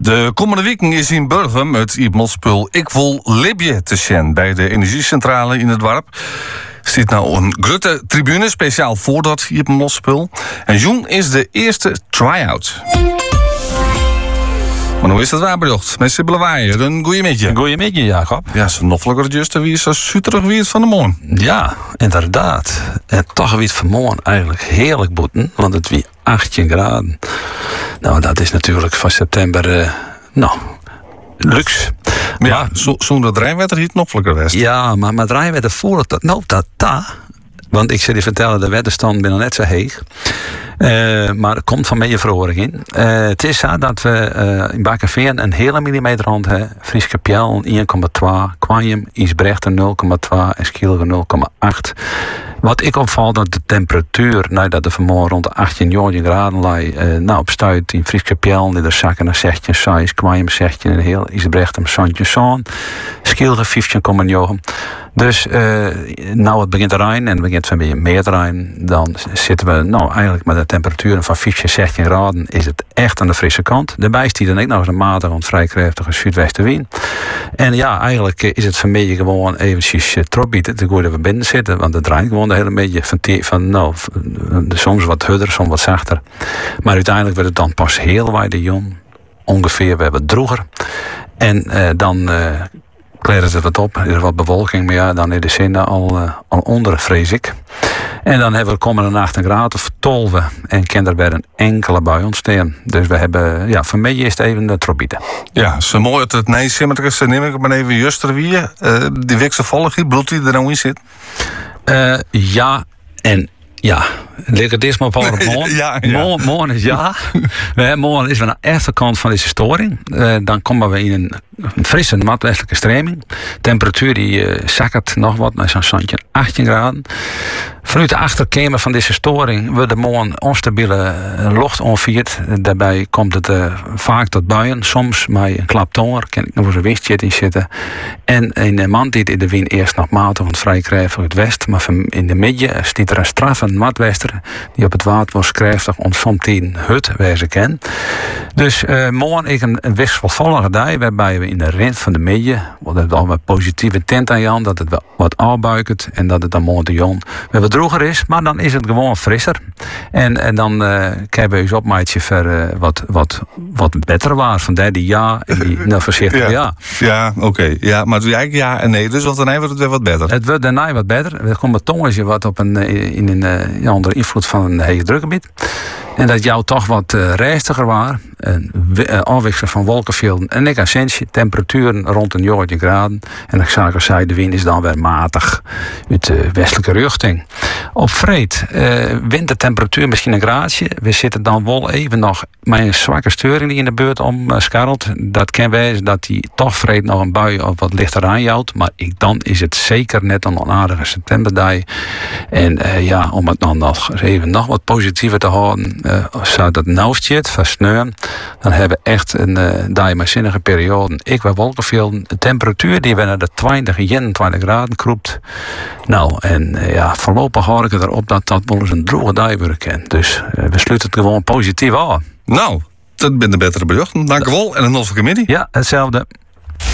De komende weken is in Burgum het Iepmotspul Ik Wil Libje te zien bij de energiecentrale in het dorp. Er zit nou een grote tribune speciaal voor dat Iepmotspul. En Joen is de eerste try-out. Maar hoe is dat waar, bedoeld? Met Sibylle Waaier, een goeie midje. Een goeie midje, Jacob. Ja, zo noffelijker juist wie zo suterig wie het van de morgen. Ja, inderdaad. En toch wie het vanmorgen eigenlijk heerlijk boeten, want het wie 18 graden. Nou, dat is natuurlijk van september, luxe. Maar ja, zonder drijfwetter hier het noffelijker west. Ja, maar drijfwetter voordat dat nou want ik zou je vertellen, de wetterstand ben nog net zo heeg. Maar er komt van meer verhoring in. Het is zo dat we in Bakkeveen een hele millimeter rond hebben. Frieske Pjel 1,2. Kwanjem, Isbrechten 0,2. En Schielge 0,8. Wat ik opvalt dat de temperatuur, dat er vanmorgen rond de 18 graden lag, op stuit in Frieske Pjel, die er zakken naar 16, 6, Kwanjem 16 en heel Isbrechten, Santje, Zoon. Schielge 15,9. Dus het begint te regenen en het begint een beetje meer te regenen, dan zitten we eigenlijk met de temperaturen van 15, 16 graden is het echt aan de frisse kant. Daarbij stiet dan ook nog eens een matige, want vrij krachtige zuidwestenwind. En ja, eigenlijk is het vanmiddag gewoon eventjes tropbieten te goed we binnen zitten, want het draait gewoon de hele beetje soms wat harder, soms wat zachter. Maar uiteindelijk werd het dan pas heel weinig jong. Ongeveer, we hebben het droeger. En dan kleden het wat op, er is wat bewolking, maar ja, dan is de zin al onder, vrees ik. En dan hebben we komende nacht een graad of 12 en kan er weer een enkele bui ontstaan. Dus we hebben, van mij is het even de tropieten. Ja, zo mooi dat het simmetrisch, neem ik maar even juster wie. Die wikse volg, bloed die er nou in zit? Ja en ja. Leg het eerst maar op morgen. Morgen is ja. Morgen is we naar de achterkant van deze storing. Dan komen we in een frisse noordwestelijke stroming. Temperatuur die zakkert nog wat naar zo'n 18 graden. Vanuit de achterkamer van deze storing wordt de morgen onstabiele lucht onvierd. Daarbij komt het vaak tot buien. Soms met een klaptonger. Kan ik nog eens een windje in zitten. En in de maand die de wind eerst nog matig en vrij krijgt uit het west. Maar in de midden stiet er een straffe noordwester die op het water was krijgtig ontsomt in hut wezen kan. Dus morgen is een wisselvallige dag waarbij we in de rand van de midden wat het al wat positieve tent aan Jan dat het wel wat aanbuikert en dat het dan morgen de jong weer wat droger is, maar dan is het gewoon frisser. En dan kunnen we eens opmaatje voor wat beter waar van die ja en die voorzichtig ja. Ja, oké. Ja, maar eigenlijk ja en nee, dus want daarna wordt het weer wat beter. Het wordt daarna wat beter. Er komt een tongetje wat op onder invloed van een hege drukgebied. En dat jou toch wat reistiger was. Een afwisseling van wolkenvelden en ik ascensie. Temperaturen rond een 18 graden. En ik zei, de wind is dan weer matig uit de westelijke richting. Op vreed wint de temperatuur misschien een graadje. We zitten dan wel even nog met een zwakke steuring die in de buurt omskarrelt. Dat kan wijzen dat die toch vreed nog een bui of wat lichter aanjouwt. Maar dan is het zeker net een onaardige septemberdag. En om het dan nog wat positiever te houden, zou dat nou zit van sneeuw, dan hebben we echt een zinnige periode. Ik bij wolkenvelden, de temperatuur die we naar de 20, 21 graden kroept. Nou, en voorlopig houd ik erop dat wel eens een droge dag worden kan. Dus we sluiten het gewoon positief aan. Nou, dat ben de betere berichten. Dank u wel en een nog middag. Ja, hetzelfde.